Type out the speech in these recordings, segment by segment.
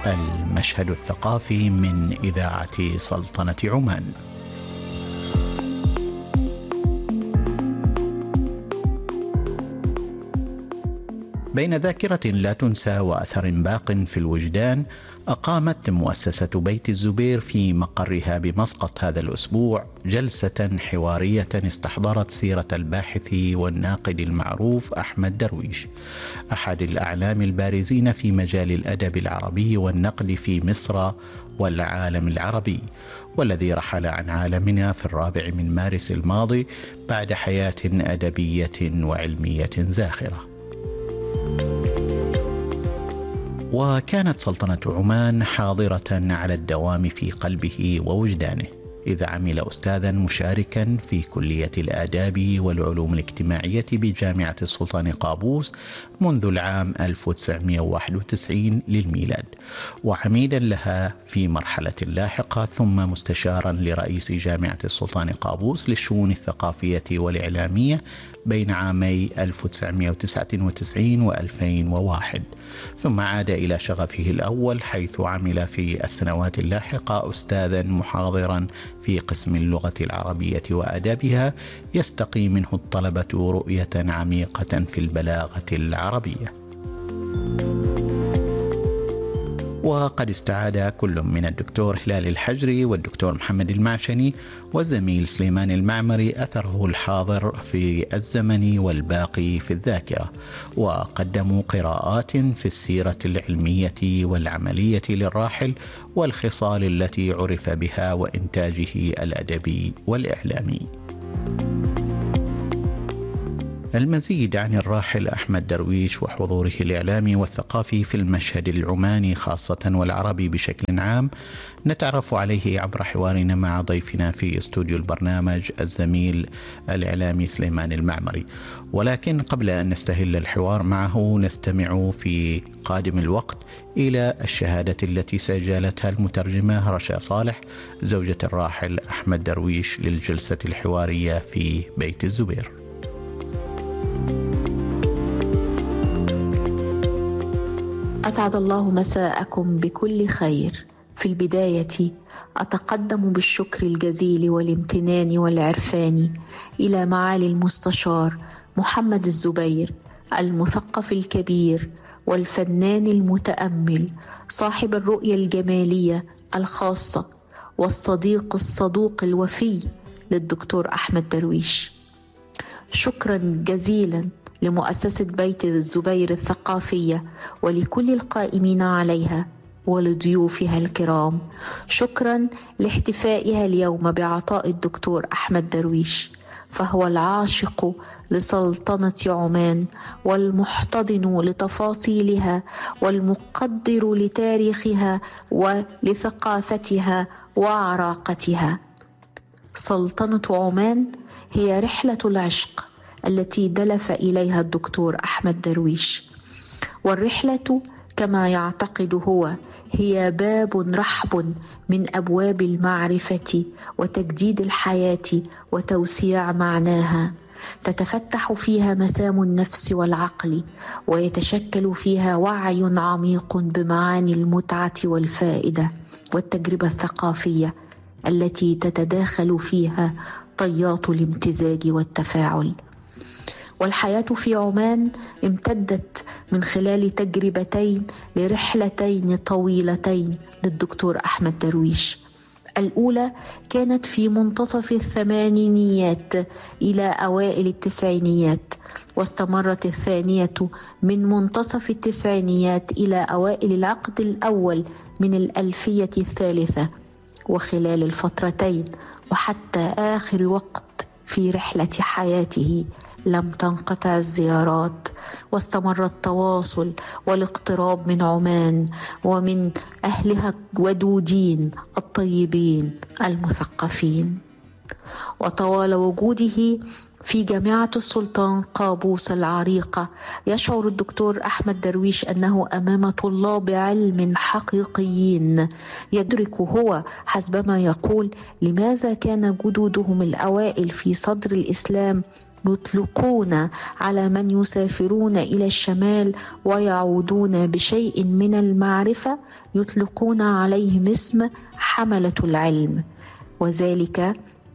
المشهد الثقافي من إذاعة سلطنة عمان. بين ذاكرة لا تنسى وأثر باق في الوجدان، أقامت مؤسسة بيت الزبير في مقرها بمسقط هذا الأسبوع جلسة حوارية استحضرت سيرة الباحث والناقد المعروف أحمد درويش، أحد الأعلام البارزين في مجال الأدب العربي والنقد في مصر والعالم العربي، والذي رحل عن عالمنا في 4 مارس الماضي بعد حياة أدبية وعلمية زاخرة. وكانت سلطنة عمان حاضرة على الدوام في قلبه ووجدانه، إذ عمل أستاذا مشاركا في كلية الآداب والعلوم الاجتماعية بجامعة السلطان قابوس منذ العام 1991 للميلاد، وعميدا لها في مرحلة لاحقة، ثم مستشارا لرئيس جامعة السلطان قابوس للشؤون الثقافية والإعلامية بين عامي 1999 و2001، ثم عاد إلى شغفه الأول حيث عمل في السنوات اللاحقة أستاذا محاضرا في قسم اللغة العربية وآدابها، يستقي منه الطلبة رؤية عميقة في البلاغة العربية. وقد استعاد كل من الدكتور هلال الحجري والدكتور محمد المعشني والزميل سليمان المعمري أثره الحاضر في الزمن والباقي في الذاكرة، وقدموا قراءات في السيرة العلمية والعملية للراحل والخصال التي عرف بها وإنتاجه الأدبي والإعلامي. المزيد عن الراحل أحمد درويش وحضوره الإعلامي والثقافي في المشهد العماني خاصة والعربي بشكل عام نتعرف عليه عبر حوارنا مع ضيفنا في استوديو البرنامج الزميل الإعلامي سليمان المعمري. ولكن قبل أن نستهل الحوار معه نستمع في قادم الوقت إلى الشهادة التي سجلتها المترجمة رشا صالح زوجة الراحل أحمد درويش للجلسة الحوارية في بيت الزبير. أسعد الله مساءكم بكل خير. في البداية أتقدم بالشكر الجزيل والامتنان والعرفان إلى معالي المستشار محمد الزبير، المثقف الكبير والفنان المتأمل، صاحب الرؤية الجمالية الخاصة والصديق الصدوق الوفي للدكتور أحمد درويش. شكرا جزيلا لمؤسسة بيت الزبير الثقافية ولكل القائمين عليها ولضيوفها الكرام. شكرا لاحتفائها اليوم بعطاء الدكتور أحمد درويش، فهو العاشق لسلطنة عمان والمحتضن لتفاصيلها والمقدر لتاريخها ولثقافتها وعراقتها. سلطنة عمان هي رحلة العشق التي دلف إليها الدكتور أحمد درويش، والرحلة كما يعتقد هو هي باب رحب من أبواب المعرفة وتجديد الحياة وتوسيع معناها، تتفتح فيها مسام النفس والعقل، ويتشكل فيها وعي عميق بمعاني المتعة والفائدة والتجربة الثقافية التي تتداخل فيها طيات الامتزاج والتفاعل. والحياة في عمان امتدت من خلال تجربتين لرحلتين طويلتين للدكتور أحمد درويش. الأولى كانت في منتصف الثمانينيات إلى أوائل التسعينيات، واستمرت الثانية من منتصف التسعينيات إلى أوائل العقد الأول من الألفية الثالثة. وخلال الفترتين وحتى آخر وقت في رحلة حياته لم تنقطع الزيارات، واستمر التواصل والاقتراب من عمان ومن أهلها الودودين الطيبين المثقفين. وطوال وجوده في جامعة السلطان قابوس العريقة يشعر الدكتور أحمد درويش أنه أمام طلاب علم حقيقيين. يدرك هو حسبما يقول لماذا كان جدودهم الأوائل في صدر الإسلام يطلقون على من يسافرون إلى الشمال ويعودون بشيء من المعرفة، يطلقون عليهم اسم حملة العلم، وذلك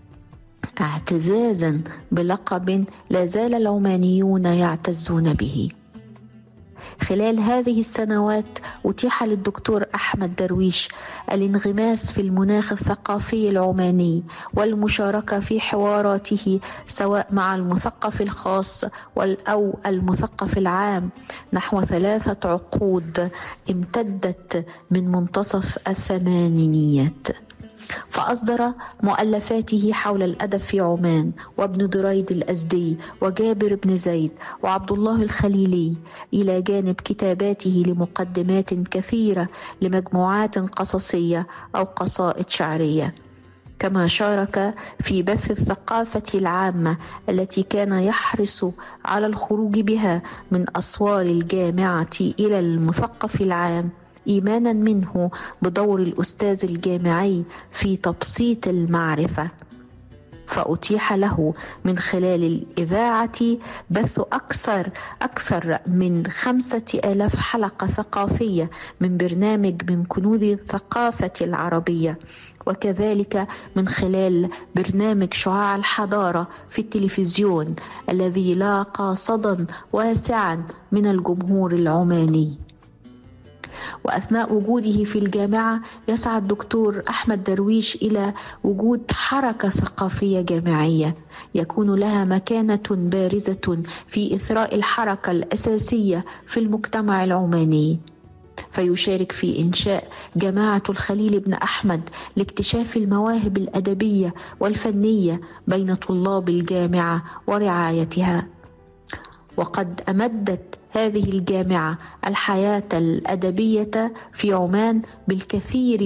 اعتزازا بلقب لا زال العمانيون يعتزون به. خلال هذه السنوات أتيح للدكتور أحمد درويش الانغماس في المناخ الثقافي العماني والمشاركة في حواراته سواء مع المثقف الخاص أو المثقف العام نحو 3 عقود امتدت من منتصف الثمانينيات. فأصدر مؤلفاته حول الأدب في عمان، وابن دريد الأزدي وجابر بن زيد وعبد الله الخليلي، إلى جانب كتاباته لمقدمات كثيرة لمجموعات قصصية أو قصائد شعرية. كما شارك في بث الثقافة العامة التي كان يحرص على الخروج بها من أسوار الجامعة إلى المثقف العام، إيمانا منه بدور الأستاذ الجامعي في تبسيط المعرفة. فأتيح له من خلال الإذاعة بث أكثر من 5000 حلقة ثقافية من برنامج من كنوز الثقافة العربية، وكذلك من خلال برنامج شعاع الحضارة في التلفزيون الذي لاقى صدى واسعا من الجمهور العماني. وأثناء وجوده في الجامعة يسعى الدكتور أحمد درويش إلى وجود حركة ثقافية جامعية يكون لها مكانة بارزة في إثراء الحركة الأساسية في المجتمع العماني، فيشارك في إنشاء جماعة الخليل بن أحمد لاكتشاف المواهب الأدبية والفنية بين طلاب الجامعة ورعايتها. وقد أمدت هذه الجامعة الحياة الأدبية في عمان بالكثير